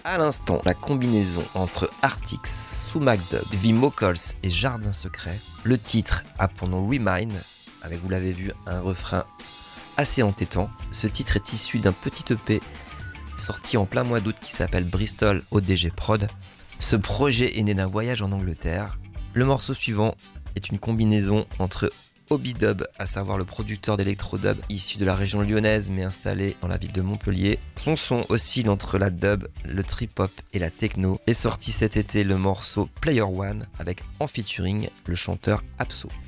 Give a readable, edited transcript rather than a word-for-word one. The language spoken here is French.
À l'instant, la combinaison entre Artix, Sumac Dub, V-Mocals et Jardin Secret. Le titre a pour nom Remind, avec, vous l'avez vu, un refrain assez entêtant. Ce titre est issu d'un petit EP sorti en plein mois d'août qui s'appelle Bristol ODG Prod. Ce projet est né d'un voyage en Angleterre. Le morceau suivant est une combinaison entre Obi-Dub, à savoir le producteur d'électro-dub issu de la région lyonnaise mais installé dans la ville de Montpellier. Son son oscille entre la dub, le trip-hop et la techno. Est sorti cet été le morceau Player One avec en featuring le chanteur Abso.